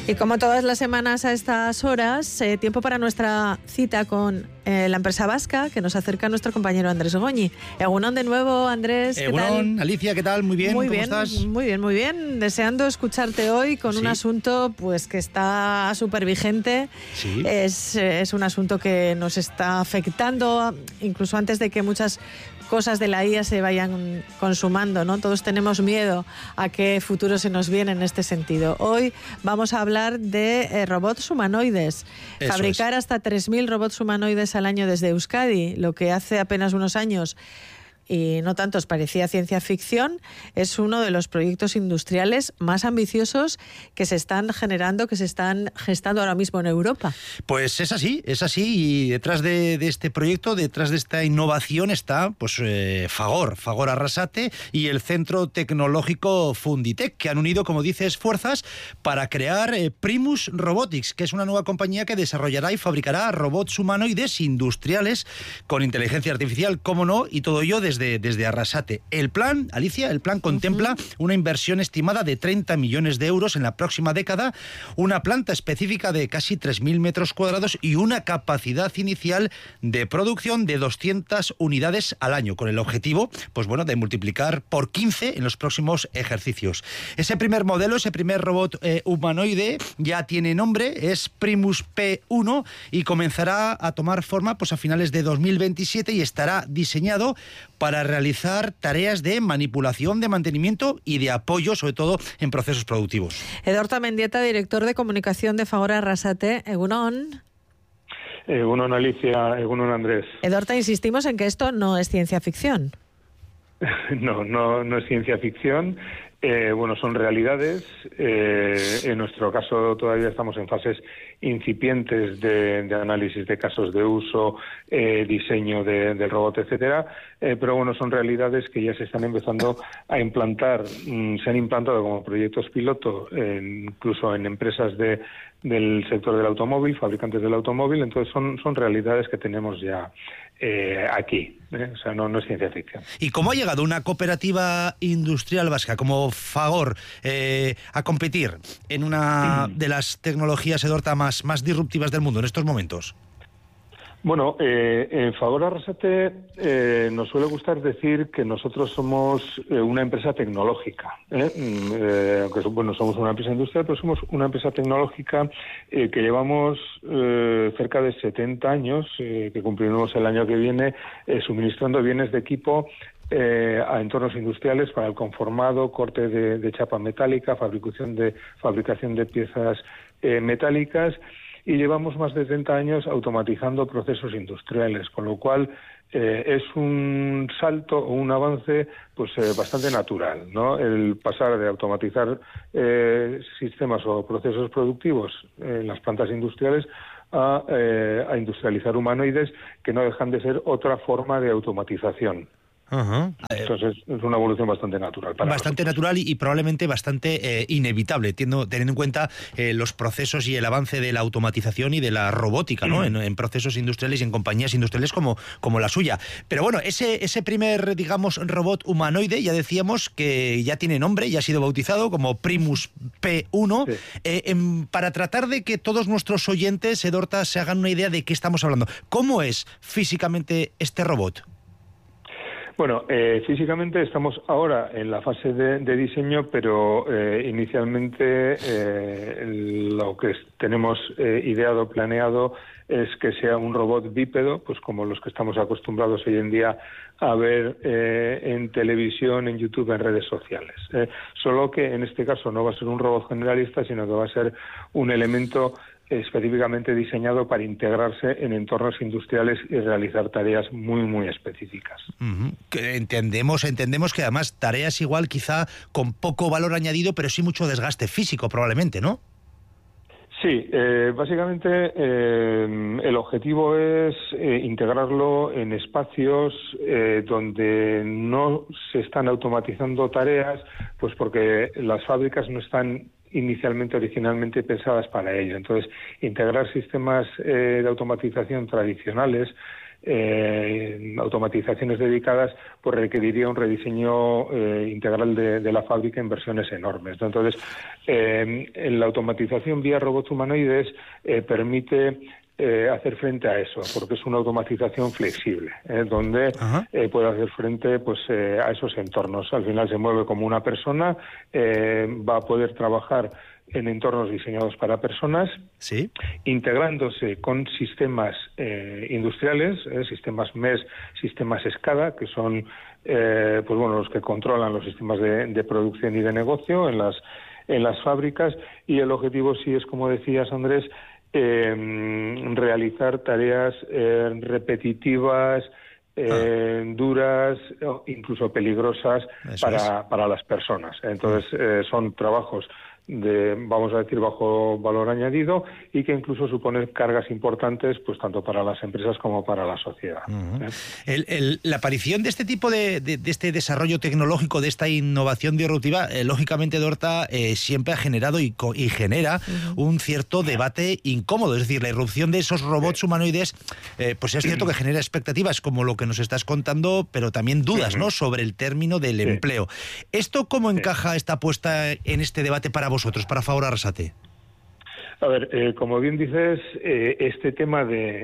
Y como todas las semanas a estas horas, tiempo para nuestra cita con la empresa vasca, que nos acerca nuestro compañero Andrés Goñi. Egunon de nuevo, Andrés. Egunon, Alicia, ¿qué tal? Muy bien, ¿cómo estás? Muy bien, muy bien. Deseando escucharte hoy con un asunto pues que está súper vigente. Sí. Es un asunto que nos está afectando, incluso antes de que muchas cosas de la IA se vayan consumando, ¿no? Todos tenemos miedo a qué futuro se nos viene en este sentido. Hoy vamos a hablar de robots humanoides. Eso Fabricar hasta 3.000 robots humanoides al año desde Euskadi, lo que hace apenas unos años y no tanto os parecía ciencia ficción, es uno de los proyectos industriales más ambiciosos que se están generando, que se están gestando ahora mismo en Europa. Pues es así, y detrás de este proyecto, detrás de esta innovación está pues Fagor Arrasate y el Centro Tecnológico Funditec, que han unido, como dices, fuerzas para crear Primus Robotics, que es una nueva compañía que desarrollará y fabricará robots humanoides industriales con inteligencia artificial, cómo no, y todo ello desde Arrasate. El plan, Alicia, contempla una inversión estimada de 30 millones de euros en la próxima década, una planta específica de casi 3.000 metros cuadrados y una capacidad inicial de producción de 200 unidades al año, con el objetivo, pues bueno, de multiplicar por 15 en los próximos ejercicios. Ese primer modelo, ese primer robot humanoide ya tiene nombre, es Primus P1 y comenzará a tomar forma pues a finales de 2027 y estará diseñado para realizar tareas de manipulación, de mantenimiento y de apoyo, sobre todo en procesos productivos. Edorta Mendieta, director de comunicación de Fagor Arrasate. Egunon. Egunon, Alicia. Egunon, Andrés. Edorta, insistimos en que esto no es ciencia ficción. No es ciencia ficción. Son realidades. En nuestro caso todavía estamos en fases incipientes de análisis de casos de uso, diseño del robot, etcétera. Pero son realidades que ya se están empezando a implantar. Se han implantado como proyectos piloto, incluso en empresas del sector del automóvil, fabricantes del automóvil. Entonces son realidades que tenemos ya aquí. O sea, no es ciencia ficción. ¿Y cómo ha llegado una cooperativa industrial vasca como Fagor a competir en una de las tecnologías, Edorta, más disruptivas del mundo en estos momentos? Bueno, en Fagor Arrasate nos suele gustar decir que nosotros somos una empresa tecnológica. Aunque somos una empresa industrial, pero somos una empresa tecnológica que llevamos cerca de 70 años, que cumplimos el año que viene, suministrando bienes de equipo a entornos industriales para el conformado, corte de chapa metálica, fabricación de piezas metálicas. Y llevamos más de 30 años automatizando procesos industriales, con lo cual es un salto o un avance pues bastante natural, ¿no? El pasar de automatizar sistemas o procesos productivos en las plantas industriales a industrializar humanoides, que no dejan de ser otra forma de automatización. Uh-huh. Entonces es una evolución bastante natural. Bastante natural y probablemente bastante inevitable, teniendo en cuenta los procesos y el avance de la automatización y de la robótica, ¿no? En procesos industriales y en compañías industriales como la suya. Pero bueno, ese primer, digamos, robot humanoide, ya decíamos que ya tiene nombre, ya ha sido bautizado como Primus P1. Sí. Para tratar de que todos nuestros oyentes, Edorta, se hagan una idea de qué estamos hablando. ¿Cómo es físicamente este robot? Bueno, físicamente estamos ahora en la fase de diseño, pero inicialmente lo que tenemos ideado, planeado, es que sea un robot bípedo, pues como los que estamos acostumbrados hoy en día a ver en televisión, en YouTube, en redes sociales. Solo que en este caso no va a ser un robot generalista, sino que va a ser un elemento específicamente diseñado para integrarse en entornos industriales y realizar tareas muy, muy específicas. Uh-huh. Que entendemos que además tareas igual quizá con poco valor añadido, pero sí mucho desgaste físico probablemente, ¿no? Sí, básicamente el objetivo es integrarlo en espacios donde no se están automatizando tareas, pues porque las fábricas no están originalmente pensadas para ello. Entonces, integrar sistemas de automatización tradicionales automatizaciones dedicadas, pues requeriría un rediseño integral de la fábrica, inversiones enormes, ¿no? Entonces, la automatización vía robots humanoides permite hacer frente a eso, porque es una automatización flexible, donde puede hacer frente pues a esos entornos. Al final se mueve como una persona, va a poder trabajar en entornos diseñados para personas, ¿sí?, integrándose con sistemas industriales, sistemas MES, sistemas SCADA, que son pues bueno, los que controlan los sistemas de producción y de negocio en las fábricas, y el objetivo sí es, como decías, Andrés, realizar tareas repetitivas, duras, incluso peligrosas para las personas. Entonces, son trabajos vamos a decir, bajo valor añadido, y que incluso suponen cargas importantes, pues tanto para las empresas como para la sociedad. La aparición de este tipo de este desarrollo tecnológico, de esta innovación disruptiva, lógicamente, Dorta, siempre ha generado y genera un cierto debate incómodo. Es decir, la irrupción de esos robots humanoides, pues es cierto que genera expectativas, como lo que nos estás contando, pero también dudas, ¿no?, sobre el término del empleo. ¿Esto cómo encaja esta apuesta en este debate para vosotros, para Fagor Arrasate? A ver, como bien dices, este tema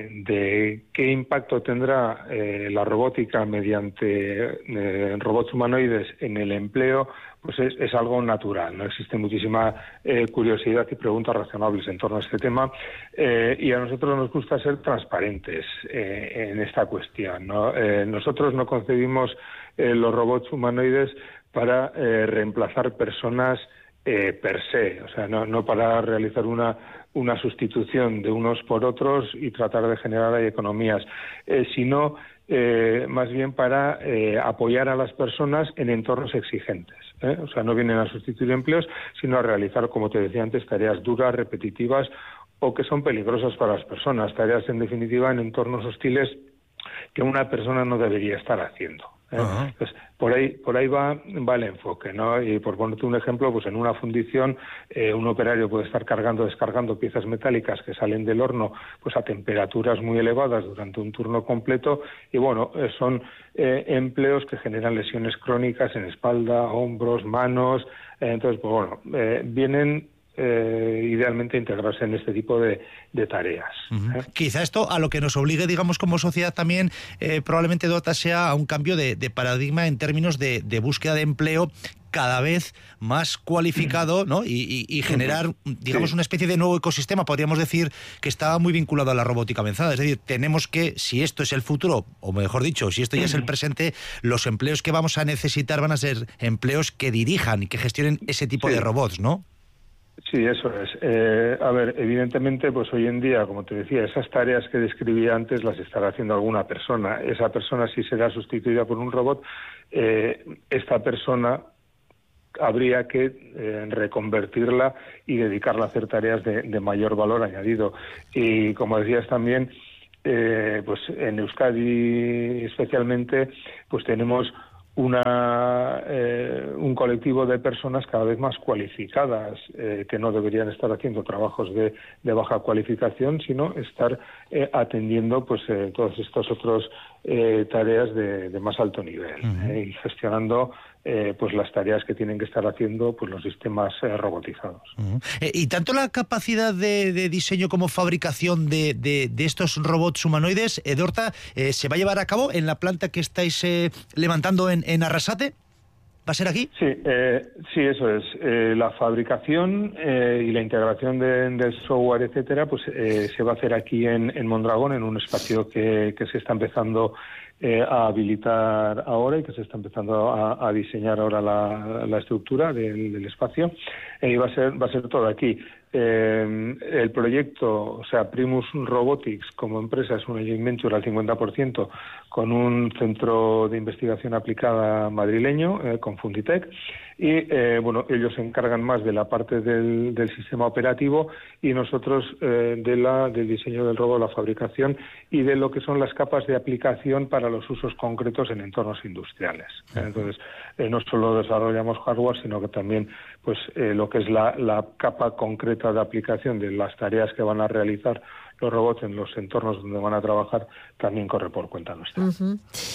de qué impacto tendrá la robótica mediante robots humanoides en el empleo, pues es algo natural, ¿no? Existe muchísima curiosidad y preguntas razonables en torno a este tema, y a nosotros nos gusta ser transparentes en esta cuestión, ¿no? Nosotros no concebimos los robots humanoides para reemplazar personas per se, o sea, no para realizar una sustitución de unos por otros y tratar de generar ahí economías, sino más bien para apoyar a las personas en entornos exigentes, o sea, no vienen a sustituir empleos, sino a realizar, como te decía antes, tareas duras, repetitivas o que son peligrosas para las personas, tareas en definitiva en entornos hostiles que una persona no debería estar haciendo. Entonces, por ahí va el enfoque, ¿no? Y por ponerte un ejemplo, pues en una fundición un operario puede estar descargando piezas metálicas que salen del horno pues a temperaturas muy elevadas durante un turno completo, y bueno, son empleos que generan lesiones crónicas en espalda, hombros, manos. Entonces, pues bueno, vienen idealmente integrarse en este tipo de tareas. Quizá esto a lo que nos obligue, digamos, como sociedad también, probablemente, Dorta, sea a un cambio de paradigma en términos de búsqueda de empleo cada vez más cualificado, ¿no? Y generar, digamos, una especie de nuevo ecosistema, podríamos decir, que está muy vinculado a la robótica avanzada. Es decir, tenemos que, si esto es el futuro, o mejor dicho, si esto ya es el presente, los empleos que vamos a necesitar van a ser empleos que dirijan y que gestionen ese tipo de robots, ¿no? Sí, eso es. A ver, evidentemente, pues hoy en día, como te decía, esas tareas que describía antes las estará haciendo alguna persona. Esa persona sí será sustituida por un robot. Esta persona habría que reconvertirla y dedicarla a hacer tareas de mayor valor añadido. Y como decías también, pues en Euskadi especialmente, pues tenemos un colectivo de personas cada vez más cualificadas, que no deberían estar haciendo trabajos de baja cualificación, sino estar atendiendo pues todas estas otras tareas de más alto nivel, y gestionando pues las tareas que tienen que estar haciendo pues los sistemas robotizados. Y tanto la capacidad de diseño como fabricación de estos robots humanoides, Dorta, ¿se va a llevar a cabo en la planta que estáis levantando en Arrasate? ¿Va a ser aquí? Sí, eso es. La fabricación y la integración del software, etcétera, pues se va a hacer aquí en Mondragón, en un espacio que se está empezando a habilitar ahora y que se está empezando a diseñar ahora la estructura del espacio, y va a ser todo aquí. El proyecto, o sea, Primus Robotics como empresa es una joint venture al 50% con un centro de investigación aplicada madrileño, con Funditec, y bueno, ellos se encargan más de la parte del sistema operativo y nosotros del diseño del robot, la fabricación y de lo que son las capas de aplicación para los usos concretos en entornos industriales. Entonces, no solo desarrollamos hardware, sino que también pues lo que es la capa concreta de aplicación de las tareas que van a realizar los robots en los entornos donde van a trabajar también corre por cuenta nuestra. Uh-huh.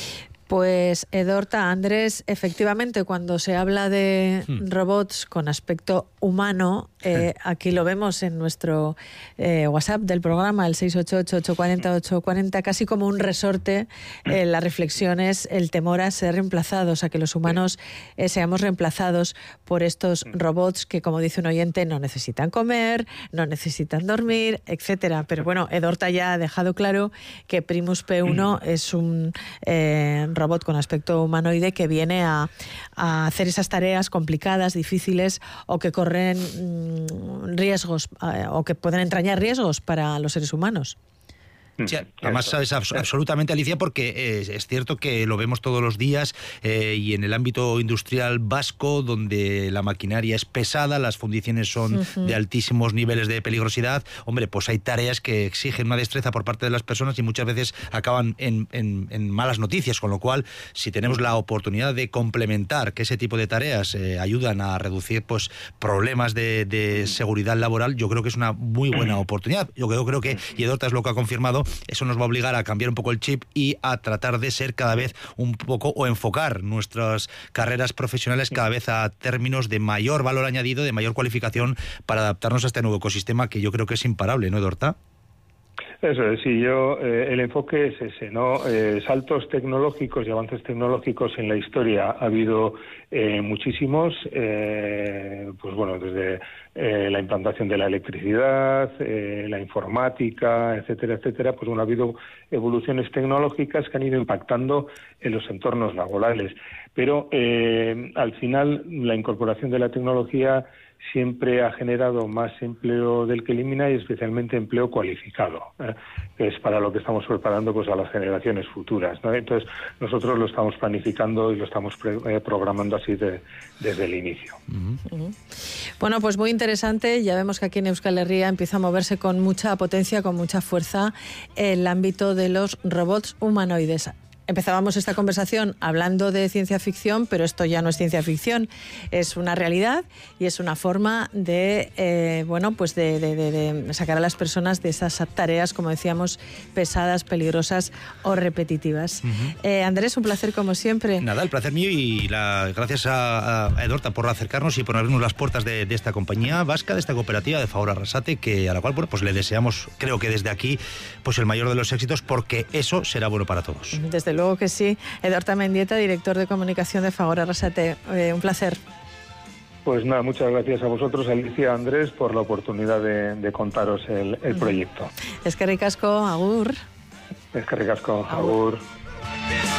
Pues, Edorta, Andrés, efectivamente, cuando se habla de robots con aspecto humano, aquí lo vemos en nuestro WhatsApp del programa, el 688-840-840, casi como un resorte. La reflexión es el temor a ser reemplazados, a que los humanos seamos reemplazados por estos robots que, como dice un oyente, no necesitan comer, no necesitan dormir, etcétera. Pero bueno, Edorta ya ha dejado claro que Primus P1 es un robot con aspecto humanoide que viene a hacer esas tareas complicadas, difíciles o que corren riesgos o que pueden entrañar riesgos para los seres humanos. Sí, además sabes absolutamente, Alicia, porque es cierto que lo vemos todos los días y en el ámbito industrial vasco, donde la maquinaria es pesada, las fundiciones son de altísimos niveles de peligrosidad, hombre, pues hay tareas que exigen una destreza por parte de las personas y muchas veces acaban en malas noticias, con lo cual, si tenemos la oportunidad de complementar que ese tipo de tareas ayudan a reducir pues problemas de seguridad laboral, yo creo que es una muy buena oportunidad. Yo creo que, y Edorta es lo que ha confirmado, eso nos va a obligar a cambiar un poco el chip y a tratar de ser cada vez un poco, o enfocar nuestras carreras profesionales cada vez a términos de mayor valor añadido, de mayor cualificación, para adaptarnos a este nuevo ecosistema que yo creo que es imparable, ¿no, Edorta? Eso es, sí, el enfoque es ese, ¿no? Saltos tecnológicos y avances tecnológicos en la historia ha habido muchísimos, pues bueno, desde la implantación de la electricidad, la informática, etcétera, etcétera, pues bueno, ha habido evoluciones tecnológicas que han ido impactando en los entornos laborales, pero al final la incorporación de la tecnología siempre ha generado más empleo del que elimina y especialmente empleo cualificado, que es para lo que estamos preparando pues a las generaciones futuras, ¿no? Entonces nosotros lo estamos planificando y lo estamos programando así desde el inicio. Bueno, pues muy interesante. Ya vemos que aquí en Euskal Herria empieza a moverse con mucha potencia, con mucha fuerza el ámbito de los robots humanoides. Empezábamos esta conversación hablando de ciencia ficción, pero esto ya no es ciencia ficción, es una realidad y es una forma de, bueno, pues de sacar a las personas de esas tareas, como decíamos, pesadas, peligrosas o repetitivas. Andrés, un placer como siempre. Nada, el placer mío y gracias a Edorta por acercarnos y por abrirnos las puertas de esta compañía vasca, de esta cooperativa de Fagor Arrasate, a la cual, bueno, pues le deseamos, creo que desde aquí, pues el mayor de los éxitos, porque eso será bueno para todos. Desde luego que sí. Edorta Mendieta, director de comunicación de Fagor Arrasate. Un placer. Pues nada, muchas gracias a vosotros, Alicia, Andrés, por la oportunidad de contaros el proyecto. Eskerrik asko, agur. Eskerrik asko, agur.